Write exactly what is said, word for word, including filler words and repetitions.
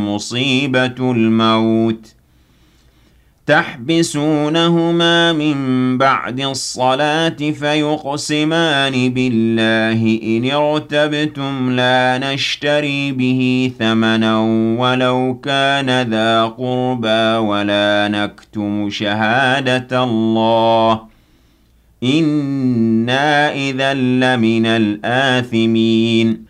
مصيبة الموت تحبسونهما من بعد الصلاة فيقسمان بالله إن ارتبتم لا نشتري به ثمنا ولو كان ذا قربى ولا نكتم شهادة الله إنا إذا لمن الآثمين